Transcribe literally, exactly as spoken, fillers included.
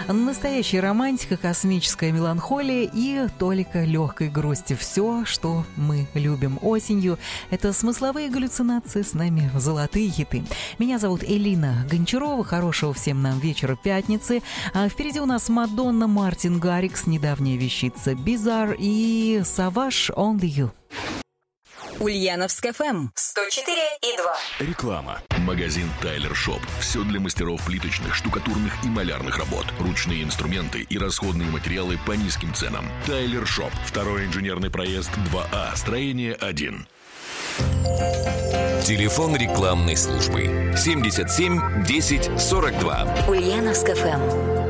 Настоящая романтика, космическая меланхолия и толика легкой грусти. Все, что мы любим осенью. Это смысловые галлюцинации, с нами золотые хиты. Меня зовут Элина Гончарова. Хорошего всем нам вечера пятницы. А впереди у нас Мадонна, Мартин Гаррикс, недавняя вещица Bizarre и Savage Only You. Ульяновск эф эм сто четыре и два. Реклама. Магазин Тайлер Шоп. Все для мастеров плиточных, штукатурных и малярных работ. Ручные инструменты и расходные материалы по низким ценам. Тайлер Шоп. Второй инженерный проезд два А. Строение один. Телефон рекламной службы семьдесят семь десять сорок два. Ульяновск эф эм.